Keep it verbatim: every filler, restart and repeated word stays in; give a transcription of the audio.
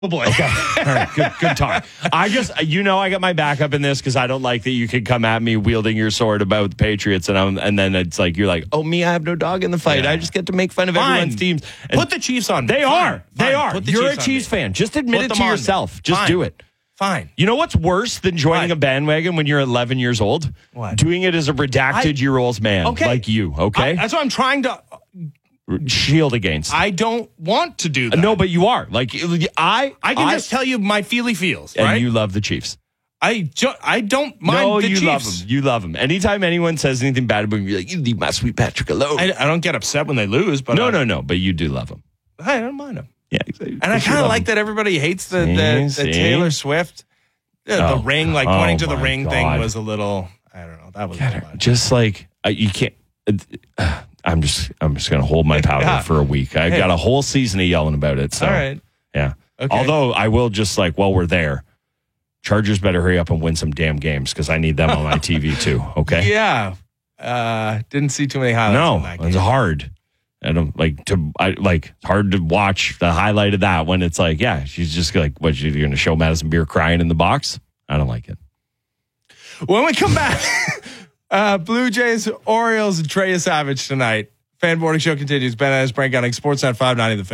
Oh boy. Okay. All right. Good, good talk. I just, you know, I got my backup in this because I don't like that you could come at me wielding your sword about the Patriots, and I'm, and then it's like you're like, oh, me, I have no dog in the fight. Yeah. I just get to make fun of Fine. everyone's teams. And Put the Chiefs on. They Fine. are. They Fine. are. Put the You're Chiefs a on Chiefs me. fan. Just admit Put it them to on me. yourself. Just Fine. do it. Fine. You know what's worse than joining Fine. a bandwagon when you're eleven years old? What? Doing it as a redacted I- year old man Okay. like you. Okay. I, that's what I'm trying to. Shield against. I don't want to do that. No, but you are. Like I, I can just tell you my feely feels. and right? you love the Chiefs. I ju- I don't mind no, the you Chiefs. love them. You love them. Anytime anyone says anything bad about them, you're like, you leave my sweet Patrick alone. I, I don't get upset when they lose, but no, I, no, no. But you do love them. I don't mind them. Yeah, exactly. And I kind of like that everybody hates the See, the, the see? Taylor Swift. The, the Oh, ring, like oh pointing to the my ring God. thing was a little. I don't know. That was a little much. Just like uh, you can't. Uh, I'm just. I'm just gonna hold my powder Yeah. for a week. I've Hey. got a whole season of yelling about it. So, All right. yeah. Okay. Although I will just like while we're there, Chargers better hurry up and win some damn games because I need them on my T V too. Okay. Yeah. Uh, didn't see too many highlights. No, in that game. it's hard. I don't like to. I like it's hard to watch the highlight of that when it's like, yeah, she's just like, what? You're going to show Madison Beer crying in the box? I don't like it. When we come back, uh, Blue Jays, Orioles, and Trey Savage tonight. Fan Boarding Show continues. Ben Ennis, Brent Gunning, Sportsnet five ninety The Fan.